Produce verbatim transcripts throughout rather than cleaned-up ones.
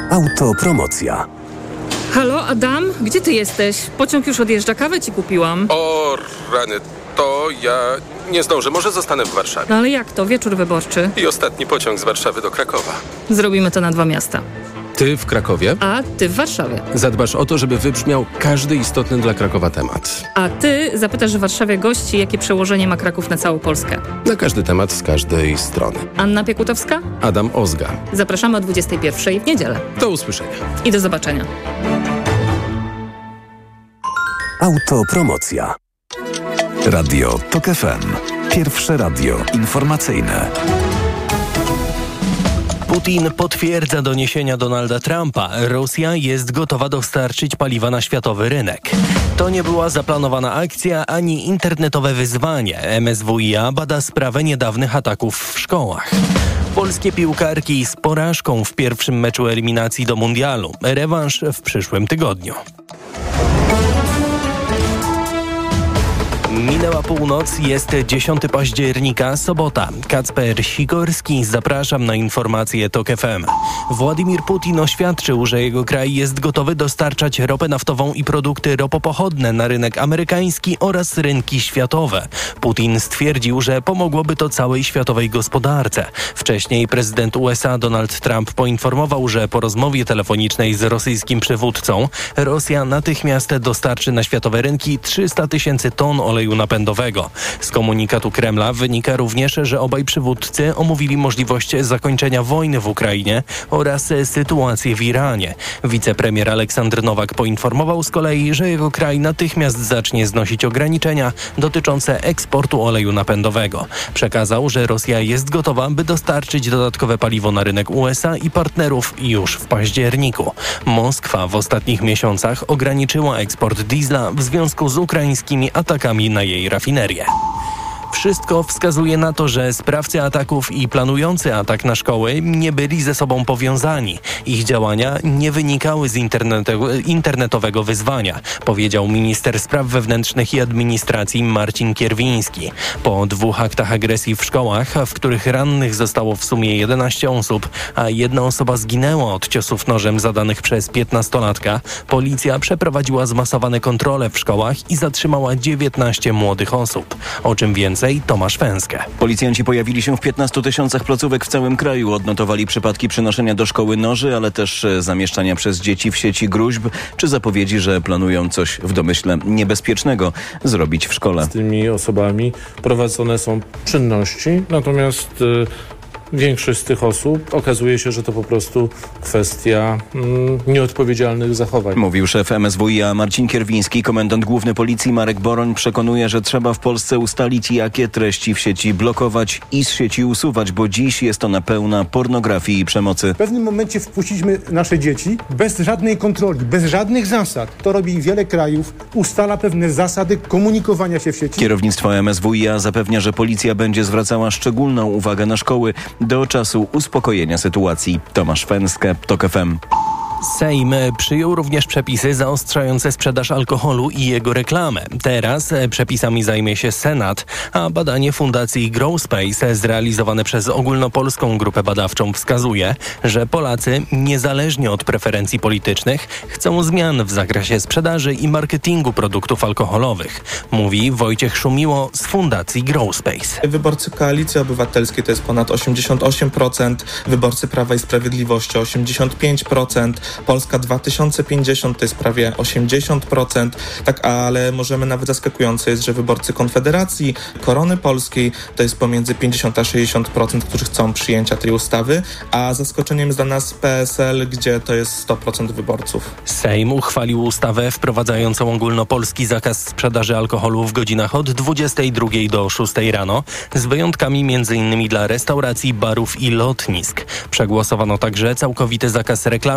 Autopromocja. Halo, Adam? Gdzie ty jesteś? Pociąg już odjeżdża, kawę ci kupiłam. O rany, to ja nie zdążę, może zostanę w Warszawie. No ale jak to? Wieczór wyborczy. I ostatni pociąg z Warszawy do Krakowa. Zrobimy to na dwa miasta. Ty w Krakowie? A ty w Warszawie. Zadbasz o to, żeby wybrzmiał każdy istotny dla Krakowa temat. A ty zapytasz w Warszawie gości, jakie przełożenie ma Kraków na całą Polskę. Na każdy temat z każdej strony. Anna Piekutowska? Adam Ozga. Zapraszamy o dwudziestej pierwszej w niedzielę. Do usłyszenia. I do zobaczenia. Autopromocja. Radio TOK F M. Pierwsze radio informacyjne. Putin potwierdza doniesienia Donalda Trumpa. Rosja jest gotowa dostarczyć paliwa na światowy rynek. To nie była zaplanowana akcja ani internetowe wyzwanie. M S W i A bada sprawę niedawnych ataków w szkołach. Polskie piłkarki z porażką w pierwszym meczu eliminacji do mundialu. Rewanż w przyszłym tygodniu. Minęła północ, jest dziesiątego października, sobota. Kacper Sikorski, zapraszam na informacje TOK F M. Władimir Putin oświadczył, że jego kraj jest gotowy dostarczać ropę naftową i produkty ropopochodne na rynek amerykański oraz rynki światowe. Putin stwierdził, że pomogłoby to całej światowej gospodarce. Wcześniej prezydent U S A Donald Trump poinformował, że po rozmowie telefonicznej z rosyjskim przywódcą Rosja natychmiast dostarczy na światowe rynki trzysta tysięcy ton oleju napędowego. Z komunikatu Kremla wynika również, że obaj przywódcy omówili możliwość zakończenia wojny w Ukrainie oraz sytuację w Iranie. Wicepremier Aleksandr Nowak poinformował z kolei, że jego kraj natychmiast zacznie znosić ograniczenia dotyczące eksportu oleju napędowego. Przekazał, że Rosja jest gotowa, by dostarczyć dodatkowe paliwo na rynek U S A i partnerów już w październiku. Moskwa w ostatnich miesiącach ograniczyła eksport diesla w związku z ukraińskimi atakami na jej rafinerię. Wszystko wskazuje na to, że sprawcy ataków i planujący atak na szkoły nie byli ze sobą powiązani. Ich działania nie wynikały z internetowego wyzwania, powiedział minister spraw wewnętrznych i administracji Marcin Kierwiński. Po dwóch aktach agresji w szkołach, w których rannych zostało w sumie jedenaście osób, a jedna osoba zginęła od ciosów nożem zadanych przez piętnastolatka, policja przeprowadziła zmasowane kontrole w szkołach i zatrzymała dziewiętnaście młodych osób. O czym więcej Tomasz Węskę. Policjanci pojawili się w piętnastu tysiącach placówek w całym kraju. Odnotowali przypadki przynoszenia do szkoły noży, ale też zamieszczania przez dzieci w sieci gruźb, czy zapowiedzi, że planują coś w domyśle niebezpiecznego zrobić w szkole. Z tymi osobami prowadzone są czynności, natomiast y- większość z tych osób okazuje się, że to po prostu kwestia mm, nieodpowiedzialnych zachowań. Mówił szef M S W i A Marcin Kierwiński. Komendant główny policji Marek Boroń przekonuje, że trzeba w Polsce ustalić, jakie treści w sieci blokować i z sieci usuwać, bo dziś jest ona pełna pornografii i przemocy. W pewnym momencie wpuściliśmy nasze dzieci bez żadnej kontroli, bez żadnych zasad. To robi wiele krajów, ustala pewne zasady komunikowania się w sieci. Kierownictwo M S W i A zapewnia, że policja będzie zwracała szczególną uwagę na szkoły do czasu uspokojenia sytuacji. Tomasz Węskę, TOK F M. Sejm przyjął również przepisy zaostrzające sprzedaż alkoholu i jego reklamę. Teraz przepisami zajmie się Senat, a badanie Fundacji Growspace zrealizowane przez Ogólnopolską Grupę Badawczą wskazuje, że Polacy, niezależnie od preferencji politycznych, chcą zmian w zakresie sprzedaży i marketingu produktów alkoholowych. Mówi Wojciech Szumiło z Fundacji Growspace. Wyborcy Koalicji Obywatelskiej to jest ponad osiemdziesiąt osiem procent, wyborcy Prawa i Sprawiedliwości osiemdziesiąt pięć procent, Polska dwa tysiące pięćdziesiąt to jest prawie osiemdziesiąt procent, tak, ale możemy nawet zaskakujące jest, że wyborcy Konfederacji, Korony Polskiej to jest pomiędzy pięćdziesiąt a sześćdziesiąt procent, którzy chcą przyjęcia tej ustawy, a zaskoczeniem jest dla nas P S L, gdzie to jest sto procent wyborców. Sejm uchwalił ustawę wprowadzającą ogólnopolski zakaz sprzedaży alkoholu w godzinach od dwudziestej drugiej do szóstej rano, z wyjątkami między innymi dla restauracji, barów i lotnisk. Przegłosowano także całkowity zakaz reklamy i promocji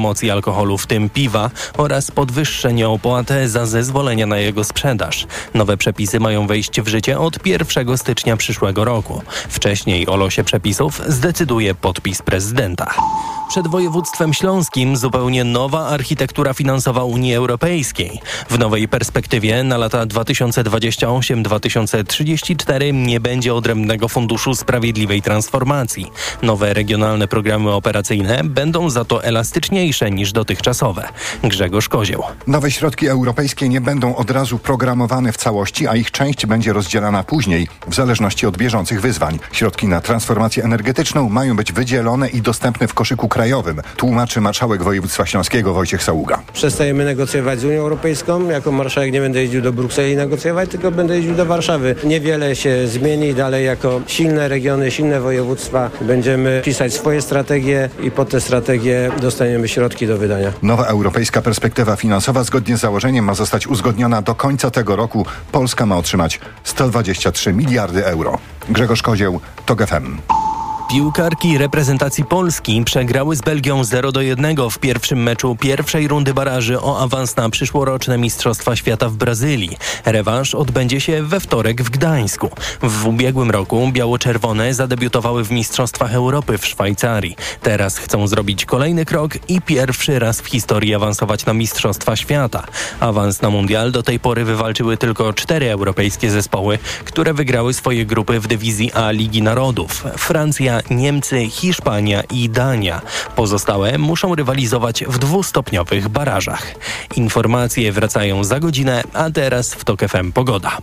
promocji alkoholu, w tym piwa, oraz podwyższenie opłat za zezwolenia na jego sprzedaż. Nowe przepisy mają wejść w życie od pierwszego stycznia przyszłego roku. Wcześniej o losie przepisów zdecyduje podpis prezydenta. Przed województwem śląskim zupełnie nowa architektura finansowa Unii Europejskiej. W nowej perspektywie na lata dwa tysiące dwudziesty ósmy do dwa tysiące trzydziestego czwartego nie będzie odrębnego Funduszu Sprawiedliwej Transformacji. Nowe regionalne programy operacyjne będą za to elastyczniejsze niż dotychczasowe. Grzegorz Kozieł. Nowe środki europejskie nie będą od razu programowane w całości, a ich część będzie rozdzielana później, w zależności od bieżących wyzwań. Środki na transformację energetyczną mają być wydzielone i dostępne w koszyku krajowym, tłumaczy marszałek województwa śląskiego Wojciech Saługa. Przestajemy negocjować z Unią Europejską. Jako marszałek nie będę jeździł do Brukseli negocjować, tylko będę jeździł do Warszawy. Niewiele się zmieni. Dalej jako silne regiony, silne województwa będziemy pisać swoje strategie i pod te strategie dostaniemy środki do wydania. Nowa europejska perspektywa finansowa zgodnie z założeniem ma zostać uzgodniona do końca tego roku. Polska ma otrzymać sto dwadzieścia trzy miliardy euro. Grzegorz Kozieł, TOG F M. Piłkarki reprezentacji Polski przegrały z Belgią zero do jednego w pierwszym meczu pierwszej rundy baraży o awans na przyszłoroczne Mistrzostwa Świata w Brazylii. Rewanż odbędzie się we wtorek w Gdańsku. W ubiegłym roku biało-czerwone zadebiutowały w Mistrzostwach Europy w Szwajcarii. Teraz chcą zrobić kolejny krok i pierwszy raz w historii awansować na Mistrzostwa Świata. Awans na mundial do tej pory wywalczyły tylko cztery europejskie zespoły, które wygrały swoje grupy w dywizji A Ligi Narodów. Francja, Niemcy, Hiszpania i Dania. Pozostałe muszą rywalizować w dwustopniowych barażach. Informacje wracają za godzinę, a teraz w TOK F M pogoda.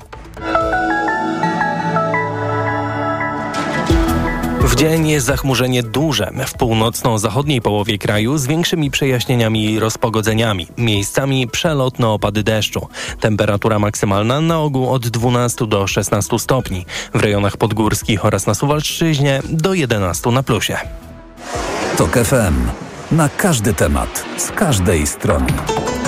W dzień jest zachmurzenie duże. W północno-zachodniej połowie kraju z większymi przejaśnieniami i rozpogodzeniami. Miejscami przelotne opady deszczu. Temperatura maksymalna na ogół od dwunastu do szesnastu stopni. W rejonach podgórskich oraz na Suwalszczyźnie do jedenastu na plusie. TOK F M. Na każdy temat, z każdej strony.